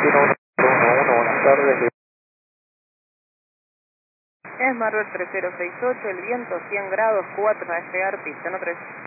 buenas tardes. Es Marvel 3068, el viento 100 grados, 4 a despegar, pista no 3.